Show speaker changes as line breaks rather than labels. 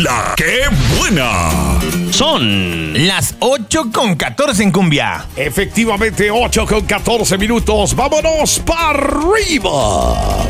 ¡La que buena!
Son las 8:14 en Cumbia.
Efectivamente, 8:14 minutos. ¡Vámonos para arriba!